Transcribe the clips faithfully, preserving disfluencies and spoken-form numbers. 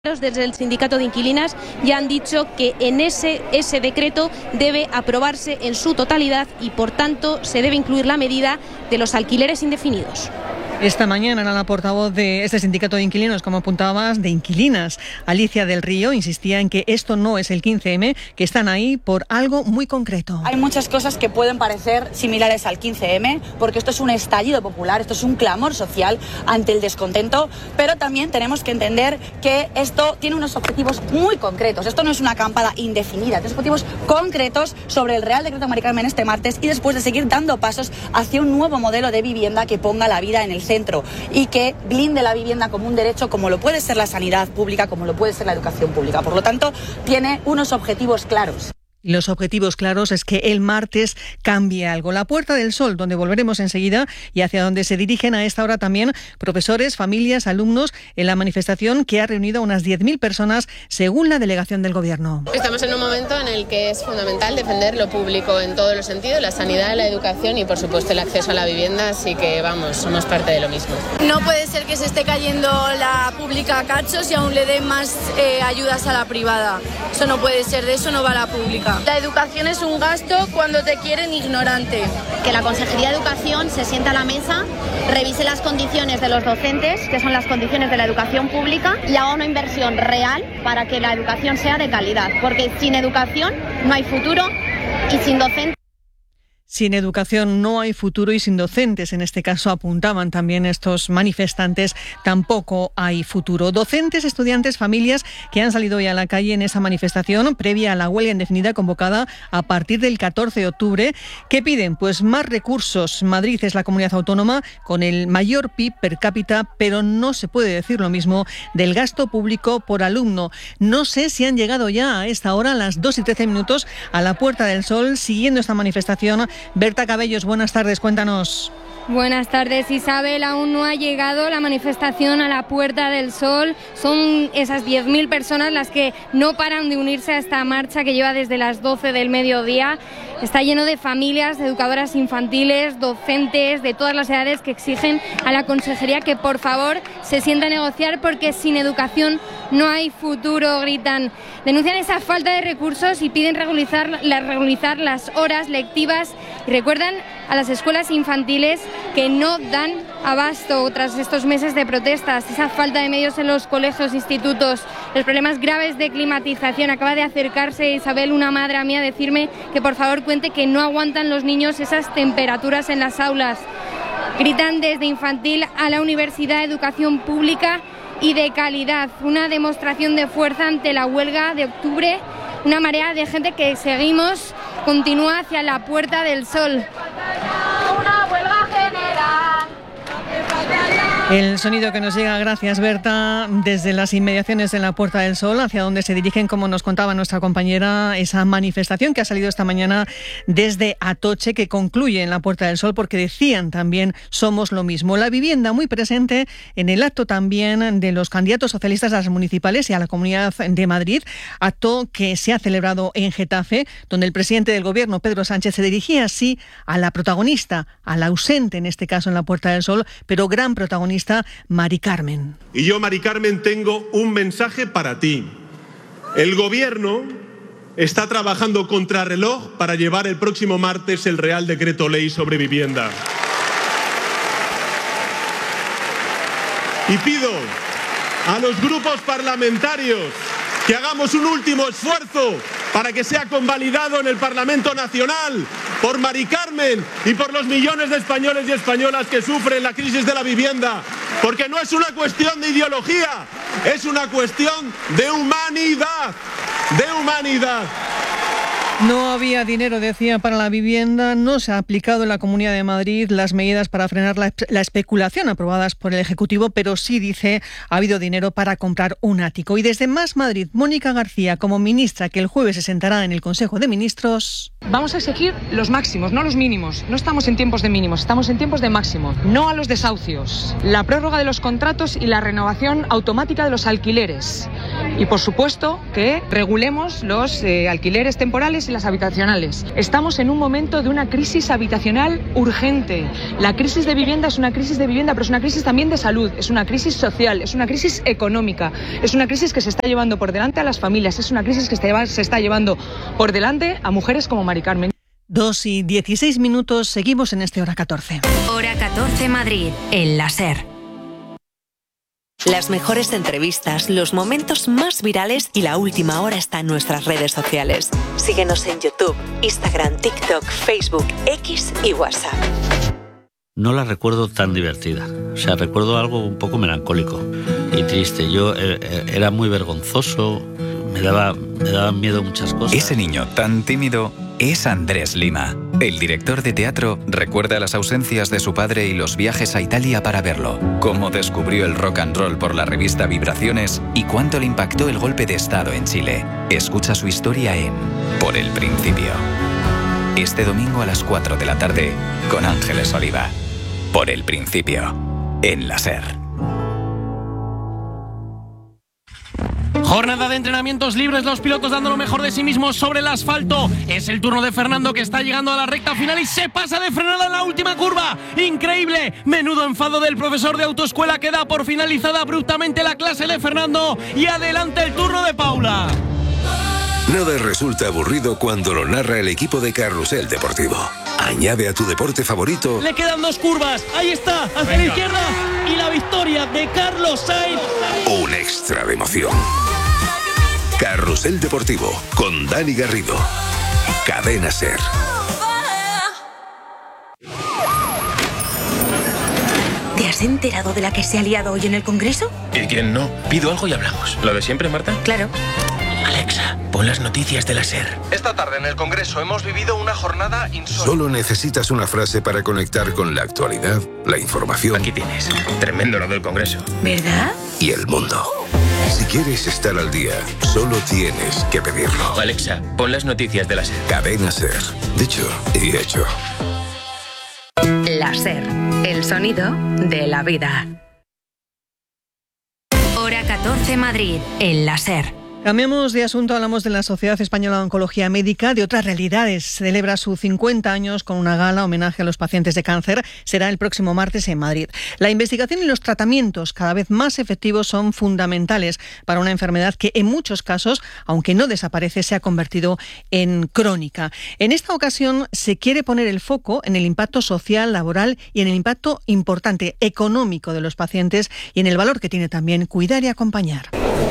Desde el sindicato de inquilinas ya han dicho que en ese, ese decreto debe aprobarse en su totalidad y por tanto se debe incluir la medida de los alquileres indefinidos. Esta mañana era la portavoz de este sindicato de inquilinos, como apuntabas, de inquilinas, Alicia del Río, insistía en que esto no es el quince eme, que están ahí por algo muy concreto. Hay muchas cosas que pueden parecer similares al quince eme, porque esto es un estallido popular, esto es un clamor social ante el descontento, pero también tenemos que entender que esto tiene unos objetivos muy concretos. Esto no es una acampada indefinida, tiene objetivos concretos sobre el Real Decreto Mari Carmen este martes y después de seguir dando pasos hacia un nuevo modelo de vivienda que ponga la vida en el centro. centro y que blinde la vivienda como un derecho, como lo puede ser la sanidad pública, como lo puede ser la educación pública. Por lo tanto, tiene unos objetivos claros. Y los objetivos claros es que el martes cambie algo. La Puerta del Sol, donde volveremos enseguida y hacia donde se dirigen a esta hora también profesores, familias, alumnos, en la manifestación que ha reunido a unas diez mil personas según la delegación del Gobierno. Estamos en un momento en el que es fundamental defender lo público en todos los sentidos, la sanidad, la educación y por supuesto el acceso a la vivienda, así que vamos, somos parte de lo mismo. No puede ser que se esté cayendo la pública a cachos y aún le den más eh, ayudas a la privada. Eso no puede ser, de eso no va la pública. La educación es un gasto cuando te quieren ignorante. Que la Consejería de Educación se sienta a la mesa, revise las condiciones de los docentes, que son las condiciones de la educación pública, y haga una inversión real para que la educación sea de calidad. Porque sin educación no hay futuro y sin docentes. Sin educación no hay futuro y sin docentes, en este caso apuntaban también estos manifestantes, tampoco hay futuro. Docentes, estudiantes, familias que han salido hoy a la calle en esa manifestación previa a la huelga indefinida convocada a partir del catorce de octubre. ¿Qué piden? Pues más recursos. Madrid es la comunidad autónoma con el mayor P I B per cápita, pero no se puede decir lo mismo del gasto público por alumno. No sé si han llegado ya a esta hora, a las dos y trece minutos, a la Puerta del Sol, siguiendo esta manifestación. Berta Cabellos, buenas tardes, cuéntanos. Buenas tardes, Isabel. Aún no ha llegado la manifestación a la Puerta del Sol. Son esas diez mil personas las que no paran de unirse a esta marcha que lleva desde las doce del mediodía. Está lleno de familias, de educadoras infantiles, docentes de todas las edades que exigen a la Consejería que por favor se sienta a negociar porque sin educación no hay futuro, gritan. Denuncian esa falta de recursos y piden regularizar, regularizar las horas lectivas y recuerdan a las escuelas infantiles que no dan abasto tras estos meses de protestas, esa falta de medios en los colegios, institutos, los problemas graves de climatización. Acaba de acercarse Isabel, una madre a mí, a decirme que por favor cuente que no aguantan los niños esas temperaturas en las aulas. Gritan desde infantil a la Universidad, educación pública y de calidad. Una demostración de fuerza ante la huelga de octubre. Una marea de gente que seguimos continúa hacia la Puerta del Sol. Una huelga general. El sonido que nos llega, gracias Berta, desde las inmediaciones de la Puerta del Sol, hacia donde se dirigen, como nos contaba nuestra compañera, esa manifestación que ha salido esta mañana desde Atoche, que concluye en la Puerta del Sol, porque decían también somos lo mismo. La vivienda muy presente en el acto también de los candidatos socialistas a las municipales y a la Comunidad de Madrid, acto que se ha celebrado en Getafe, donde el presidente del Gobierno, Pedro Sánchez, se dirigía así a la protagonista, a la ausente en este caso en la Puerta del Sol, pero gran protagonista, Mari Carmen. Y yo, Mari Carmen, tengo un mensaje para ti. El Gobierno está trabajando contrarreloj para llevar el próximo martes el Real Decreto Ley sobre vivienda. Y pido a los grupos parlamentarios que hagamos un último esfuerzo para que sea convalidado en el Parlamento Nacional por Mari Carmen y por los millones de españoles y españolas que sufren la crisis de la vivienda, porque no es una cuestión de ideología, es una cuestión de humanidad, de humanidad. No había dinero, decía, para la vivienda. No se ha aplicado en la Comunidad de Madrid las medidas para frenar la, la especulación aprobadas por el Ejecutivo, pero sí, dice, ha habido dinero para comprar un ático. Y desde Más Madrid, Mónica García, como ministra, que el jueves se sentará en el Consejo de Ministros. Vamos a exigir los máximos, no los mínimos. No estamos en tiempos de mínimos, estamos en tiempos de máximo. No a los desahucios, la prórroga de los contratos y la renovación automática de los alquileres. Y por supuesto que regulemos los eh, alquileres temporales y las habitacionales. Estamos en un momento de una crisis habitacional urgente. La crisis de vivienda es una crisis de vivienda, pero es una crisis también de salud, es una crisis social, es una crisis económica, es una crisis que se está llevando por delante a las familias, es una crisis que se está llevando por delante a mujeres como Mari Carmen. Dos y dieciséis minutos, seguimos en este Hora catorce. Hora catorce Madrid, en la SER. Las mejores entrevistas, los momentos más virales y la última hora está en nuestras redes sociales. Síguenos en YouTube, Instagram, TikTok, Facebook, X y WhatsApp. No la recuerdo tan divertida. O sea, recuerdo algo un poco melancólico y triste. Yo eh, era muy vergonzoso, me daba, me daban miedo muchas cosas. Ese niño tan tímido es Andrés Lima. El director de teatro recuerda las ausencias de su padre y los viajes a Italia para verlo, cómo descubrió el rock and roll por la revista Vibraciones y cuánto le impactó el golpe de estado en Chile. Escucha su historia en Por el Principio. Este domingo a las cuatro de la tarde con Ángeles Oliva. Por el Principio, en la SER. Jornada de entrenamientos libres, los pilotos dando lo mejor de sí mismos sobre el asfalto. Es el turno de Fernando, que está llegando a la recta final y se pasa de frenada en la última curva. ¡Increíble! Menudo enfado del profesor de autoescuela, que da por finalizada abruptamente la clase de Fernando. Y adelante el turno de Paula. Nada resulta aburrido cuando lo narra el equipo de Carrusel Deportivo. Añade a tu deporte favorito. Le quedan dos curvas. Ahí está, hacia Venga. la izquierda. Y la victoria de Carlos Sainz. Un extra de emoción. Carrusel Deportivo con Dani Garrido. Cadena SER. ¿Te has enterado de la que se ha liado hoy en el Congreso? ¿Y quién no? Pido algo y hablamos. ¿Lo de siempre, Marta? Claro. Alexa, pon las noticias de la SER. Esta tarde en el Congreso hemos vivido una jornada insólita. Solo necesitas una frase para conectar con la actualidad, la información. Aquí tienes. Tremendo lo del Congreso. ¿Verdad? Y el mundo. Si quieres estar al día, solo tienes que pedirlo. Alexa, pon las noticias de la SER. Cadena SER. Dicho y hecho. La SER. El sonido de la vida. Hora catorce Madrid, en la SER. Cambiamos de asunto, hablamos de la Sociedad Española de Oncología Médica, de otras realidades. Celebra sus cincuenta años con una gala homenaje a los pacientes de cáncer. Será el próximo martes en Madrid. La investigación y los tratamientos cada vez más efectivos son fundamentales para una enfermedad que en muchos casos, aunque no desaparece, se ha convertido en crónica. En esta ocasión se quiere poner el foco en el impacto social, laboral y en el impacto importante económico de los pacientes y en el valor que tiene también cuidar y acompañar.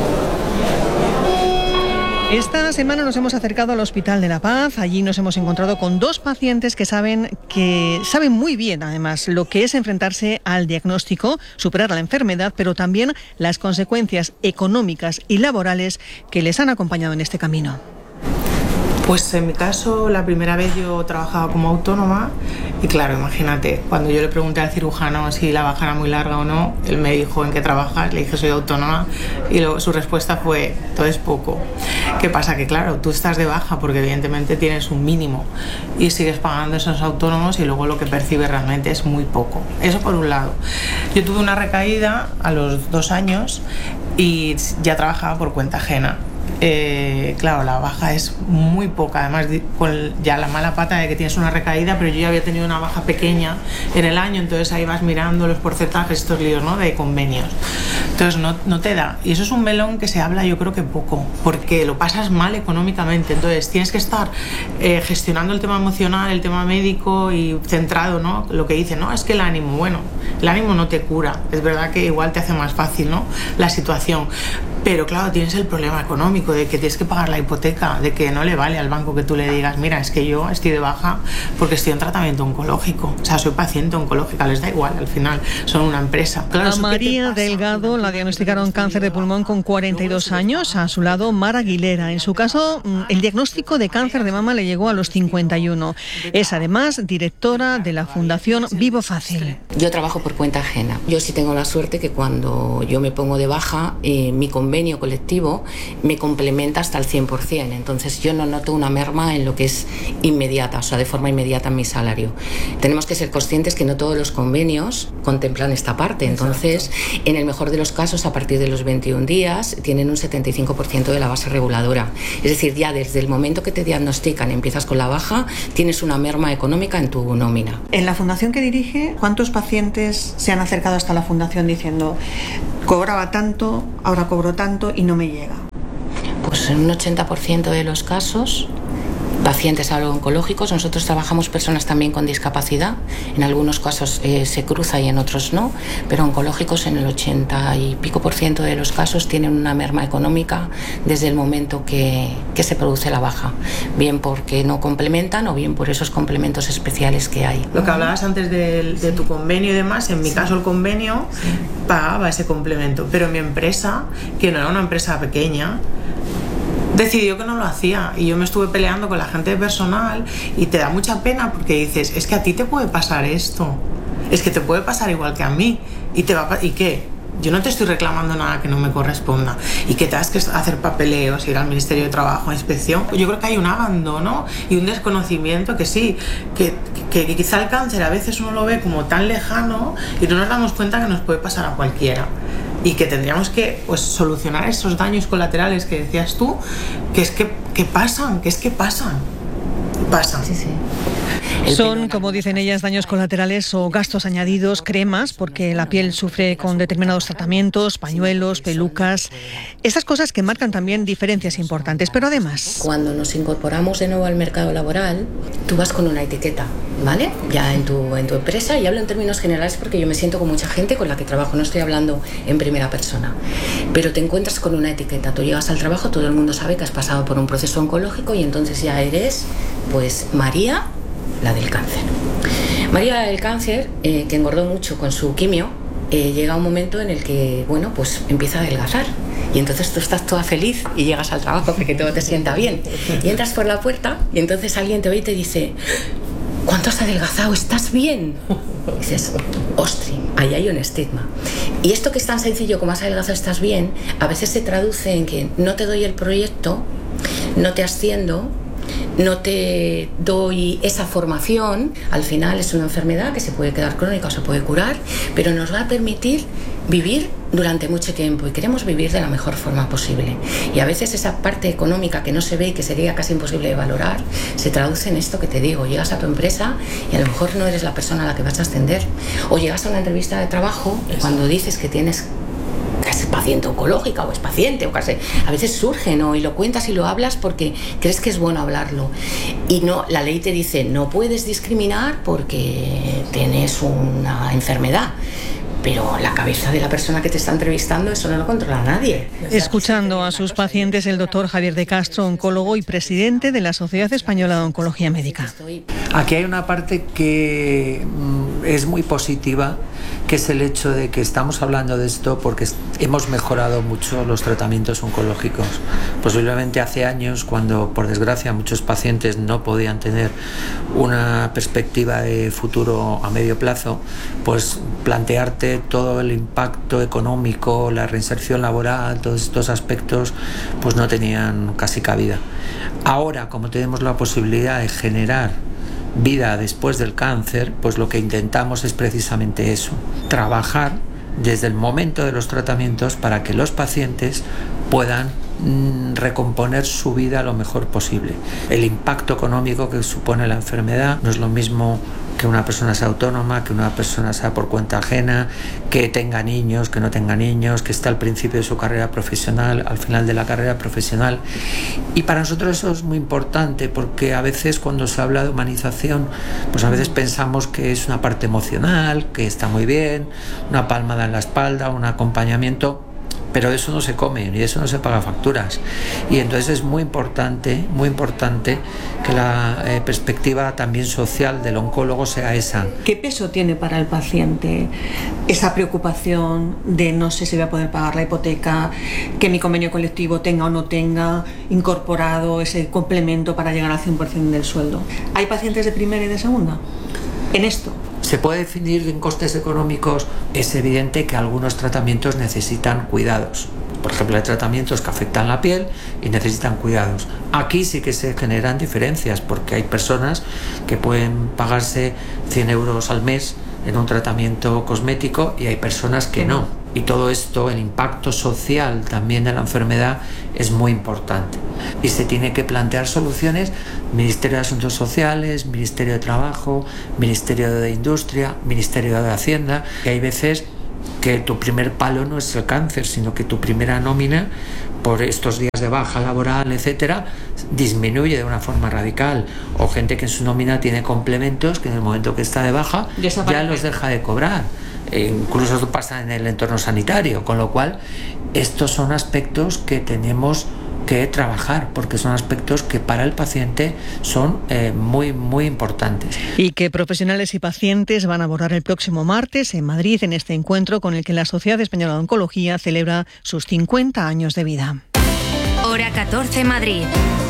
Esta semana nos hemos acercado al Hospital de la Paz. Allí nos hemos encontrado con dos pacientes que saben que saben muy bien, además, lo que es enfrentarse al diagnóstico, superar la enfermedad, pero también las consecuencias económicas y laborales que les han acompañado en este camino. Pues en mi caso, la primera vez yo trabajaba como autónoma y claro, imagínate, cuando yo le pregunté al cirujano si la baja era muy larga o no, él me dijo ¿en qué trabajas? Le dije soy autónoma y luego su respuesta fue todo es poco. ¿Qué pasa? Que claro, tú estás de baja porque evidentemente tienes un mínimo y sigues pagando esos autónomos y luego lo que percibes realmente es muy poco. Eso por un lado. Yo tuve una recaída a los dos años y ya trabajaba por cuenta ajena. Eh, claro, la baja es muy poca, además con ya la mala pata de que tienes una recaída, pero yo ya había tenido una baja pequeña en el año, entonces ahí vas mirando los porcentajes, estos líos, ¿no?, de convenios. Entonces no, no te da, y eso es un melón que se habla yo creo que poco, porque lo pasas mal económicamente, entonces tienes que estar eh, gestionando el tema emocional, el tema médico y centrado, ¿no?, lo que dicen, no, es que el ánimo, bueno, el ánimo no te cura, es verdad que igual te hace más fácil, ¿no?, la situación, pero claro, tienes el problema económico de que tienes que pagar la hipoteca, de que no le vale al banco que tú le digas, mira, es que yo estoy de baja porque estoy en tratamiento oncológico, o sea, soy paciente oncológica, les da igual, al final son una empresa. Claro, a María Delgado la diagnosticaron cáncer de pulmón con cuarenta y dos años, a su lado Mar Aguilera. En su caso, el diagnóstico de cáncer de mama le llegó a los cincuenta y uno. Es además directora de la Fundación Vivo Fácil. Yo trabajo por cuenta ajena. Yo sí tengo la suerte que cuando yo me pongo de baja, eh, mi convenio convenio colectivo me complementa hasta el cien por ciento. Entonces yo no noto una merma en lo que es inmediata, o sea, de forma inmediata en mi salario. Tenemos que ser conscientes que no todos los convenios contemplan esta parte. Entonces, en el mejor de los casos, a partir de los veintiún días, tienen un setenta y cinco por ciento de la base reguladora. Es decir, ya desde el momento que te diagnostican, empiezas con la baja, tienes una merma económica en tu nómina. En la fundación que dirige, ¿cuántos pacientes se han acercado hasta la fundación diciendo cobraba tanto, ahora cobro tanto y no me llega? Pues en un ochenta por ciento de los casos, pacientes oncológicos. Nosotros trabajamos personas también con discapacidad. En algunos casos eh, se cruza y en otros no, pero oncológicos en el ochenta y pico por ciento de los casos tienen una merma económica desde el momento que, que se produce la baja, bien porque no complementan o bien por esos complementos especiales que hay. Lo que hablabas antes de, de tu convenio y demás, en mi sí. caso el convenio sí. pagaba ese complemento, pero mi empresa, que no era una empresa pequeña, decidió que no lo hacía y yo me estuve peleando con la gente de personal y te da mucha pena porque dices, es que a ti te puede pasar esto, es que te puede pasar igual que a mí y te va a, ¿y qué? Yo no te estoy reclamando nada que no me corresponda y que tengas que hacer papeleos, ir al Ministerio de Trabajo a inspección. Yo creo que hay un abandono y un desconocimiento que sí, que, que, que quizá el cáncer a veces uno lo ve como tan lejano y no nos damos cuenta que nos puede pasar a cualquiera. Y que tendríamos que pues, solucionar esos daños colaterales que decías tú, que es que, que pasan, que es que pasan, pasan. Sí, sí. Son, como dicen ellas, daños colaterales o gastos añadidos, cremas, porque la piel sufre con determinados tratamientos, pañuelos, pelucas, esas cosas que marcan también diferencias importantes, pero además... Cuando nos incorporamos de nuevo al mercado laboral, tú vas con una etiqueta, ¿vale? Ya en tu, en tu empresa, y hablo en términos generales porque yo me siento con mucha gente con la que trabajo, no estoy hablando en primera persona, pero te encuentras con una etiqueta, tú llegas al trabajo, todo el mundo sabe que has pasado por un proceso oncológico y entonces ya eres, pues, María, la del cáncer. María del cáncer, eh, que engordó mucho con su quimio, eh, llega un momento en el que, bueno, pues empieza a adelgazar. Y entonces tú estás toda feliz y llegas al trabajo porque todo te sienta bien. Y entras por la puerta y entonces alguien te ve y te dice, ¿cuánto has adelgazado? ¿Estás bien? Y dices, ostri, ahí hay un estigma. Y esto que es tan sencillo como has adelgazado, estás bien, a veces se traduce en que no te doy el proyecto, no te asciendo, no te doy esa formación. Al final es una enfermedad que se puede quedar crónica o se puede curar, pero nos va a permitir vivir durante mucho tiempo y queremos vivir de la mejor forma posible. Y a veces esa parte económica que no se ve y que sería casi imposible de valorar se traduce en esto que te digo. Llegas a tu empresa y a lo mejor no eres la persona a la que vas a ascender, o llegas a una entrevista de trabajo y cuando dices que tienes que es paciente oncológica o es paciente o casi, a veces surge, ¿no? Y lo cuentas y lo hablas porque crees que es bueno hablarlo y no, la ley te dice no puedes discriminar porque tienes una enfermedad. Pero la cabeza de la persona que te está entrevistando, eso no lo controla nadie. Escuchando a sus pacientes, el doctor Javier de Castro, oncólogo y presidente de la Sociedad Española de Oncología Médica. Aquí hay una parte que es muy positiva, que es el hecho de que estamos hablando de esto porque hemos mejorado mucho los tratamientos oncológicos. Posiblemente hace años, cuando por desgracia muchos pacientes no podían tener una perspectiva de futuro a medio plazo, pues plantearte todo el impacto económico, la reinserción laboral, todos estos aspectos, pues no tenían casi cabida. Ahora, como tenemos la posibilidad de generar vida después del cáncer, pues lo que intentamos es precisamente eso, trabajar desde el momento de los tratamientos para que los pacientes puedan mm, recomponer su vida lo mejor posible. El impacto económico que supone la enfermedad no es lo mismo que una persona sea autónoma, que una persona sea por cuenta ajena, que tenga niños, que no tenga niños, que esté al principio de su carrera profesional, al final de la carrera profesional. Y para nosotros eso es muy importante porque a veces cuando se habla de humanización, pues a veces pensamos que es una parte emocional, que está muy bien, una palmada en la espalda, un acompañamiento, pero eso no se come y eso no se paga facturas. Y entonces es muy importante, muy importante que la eh, perspectiva también social del oncólogo sea esa. ¿Qué peso tiene para el paciente esa preocupación de no sé si voy a poder pagar la hipoteca, que mi convenio colectivo tenga o no tenga incorporado ese complemento para llegar al cien por ciento del sueldo? ¿Hay pacientes de primera y de segunda en esto? Se puede definir en costes económicos. Es evidente que algunos tratamientos necesitan cuidados Por ejemplo, hay tratamientos que afectan la piel y necesitan cuidados. Aquí sí que se generan diferencias porque hay personas que pueden pagarse cien euros al mes en un tratamiento cosmético y hay personas que no. Y todo esto, el impacto social también de la enfermedad es muy importante. Y se tiene que plantear soluciones, Ministerio de Asuntos Sociales, Ministerio de Trabajo, Ministerio de Industria, Ministerio de Hacienda, que hay veces que tu primer palo no es el cáncer, sino que tu primera nómina, por estos días de baja laboral, etcétera, disminuye de una forma radical. O gente que en su nómina tiene complementos que en el momento que está de baja ya los deja de cobrar. E incluso esto pasa en el entorno sanitario, con lo cual estos son aspectos que tenemos que trabajar porque son aspectos que para el paciente son eh, muy muy importantes. Y que profesionales y pacientes van a abordar el próximo martes en Madrid en este encuentro con el que la Sociedad Española de Oncología celebra sus cincuenta años de vida. Hora catorce Madrid.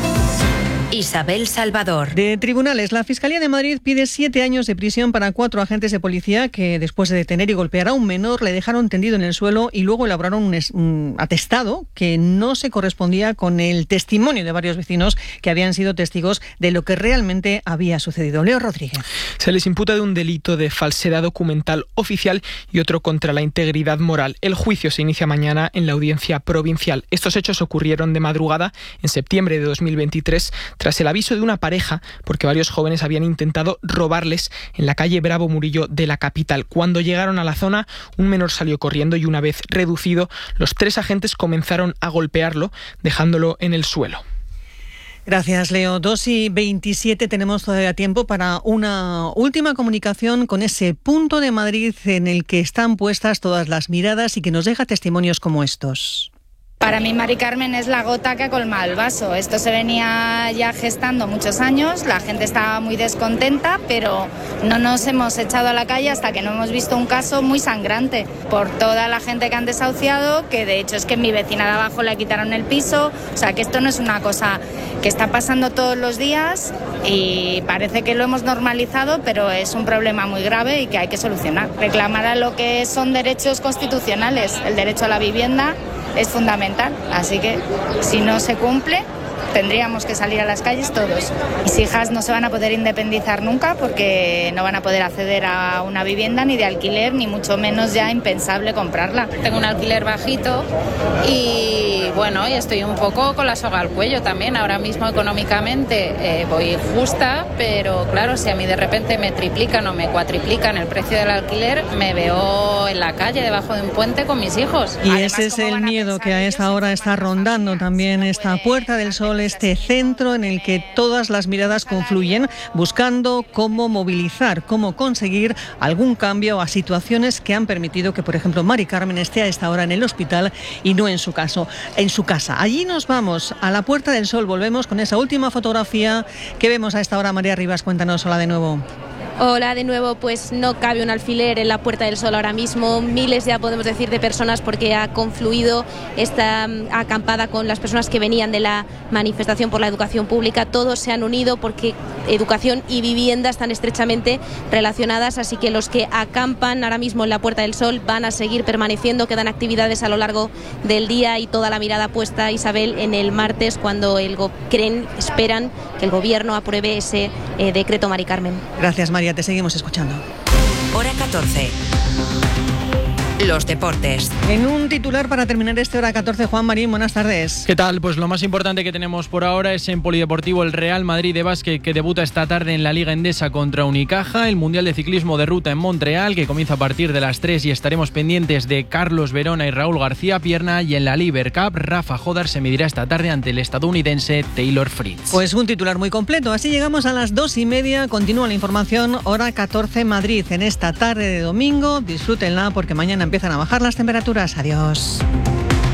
Isabel Salvador. De tribunales, la Fiscalía de Madrid pide siete años de prisión para cuatro agentes de policía que, después de detener y golpear a un menor, le dejaron tendido en el suelo y luego elaboraron un, es, un atestado que no se correspondía con el testimonio de varios vecinos que habían sido testigos de lo que realmente había sucedido. Leo Rodríguez. Se les imputa de un delito de falsedad documental oficial y otro contra la integridad moral. El juicio se inicia mañana en la audiencia provincial. Estos hechos ocurrieron de madrugada en septiembre de dos mil veintitrés tras el aviso de una pareja porque varios jóvenes habían intentado robarles en la calle Bravo Murillo de la capital. Cuando llegaron a la zona, un menor salió corriendo y una vez reducido, los tres agentes comenzaron a golpearlo, dejándolo en el suelo. Gracias, Leo. dos y veintisiete, tenemos todavía tiempo para una última comunicación con ese punto de Madrid en el que están puestas todas las miradas y que nos deja testimonios como estos. Para mí, Mari Carmen es la gota que ha colmado el vaso. Esto se venía ya gestando muchos años, la gente estaba muy descontenta, pero no nos hemos echado a la calle hasta que no hemos visto un caso muy sangrante por toda la gente que han desahuciado, que de hecho es que mi vecina de abajo le quitaron el piso. O sea, que esto no es una cosa que está pasando todos los días y parece que lo hemos normalizado, pero es un problema muy grave y que hay que solucionar. Reclamar a lo que son derechos constitucionales, el derecho a la vivienda es fundamental, así que si no se cumple tendríamos que salir a las calles todos. Mis hijas no se van a poder independizar nunca porque no van a poder acceder a una vivienda ni de alquiler, ni mucho menos ya impensable comprarla. Tengo un alquiler bajito y bueno, y estoy un poco con la soga al cuello también. Ahora mismo económicamente eh, voy justa, pero claro, si a mí de repente me triplican o me cuatriplican el precio del alquiler, me veo en la calle debajo de un puente con mis hijos. Y Además, ese es el miedo que a esta hora está rondando también esta Puerta del Sol, este centro en el que todas las miradas confluyen buscando cómo movilizar, cómo conseguir algún cambio a situaciones que han permitido que, por ejemplo, Mari Carmen esté a esta hora en el hospital y no en su caso, en su casa. Allí nos vamos, a la Puerta del Sol, volvemos con esa última fotografía que vemos a esta hora. María Rivas, cuéntanos, hola de nuevo. Hola de nuevo, pues no cabe un alfiler en la Puerta del Sol ahora mismo, miles ya podemos decir de personas porque ha confluido esta acampada con las personas que venían de la manifestación por la educación pública, todos se han unido porque educación y vivienda están estrechamente relacionadas, así que los que acampan ahora mismo en la Puerta del Sol van a seguir permaneciendo, quedan actividades a lo largo del día y toda la mirada puesta, Isabel, en el martes cuando el go- creen, esperan que el gobierno apruebe ese eh, decreto Mari Carmen. Gracias, María. Te seguimos escuchando. Hora catorce. Los deportes. En un titular para terminar este Hora catorce, Juan Marín, buenas tardes. ¿Qué tal? Pues lo más importante que tenemos por ahora es en polideportivo el Real Madrid de básquet, que debuta esta tarde en la Liga Endesa contra Unicaja, el Mundial de Ciclismo de Ruta en Montreal, que comienza a partir de las tres y estaremos pendientes de Carlos Verona y Raúl García Pierna, y en la Liber Cup, Rafa Jodar se medirá esta tarde ante el estadounidense Taylor Fritz. Pues un titular muy completo, así llegamos a las dos y media, continúa la información Hora catorce Madrid en esta tarde de domingo, disfrútenla porque mañana empiezan a bajar las temperaturas. Adiós.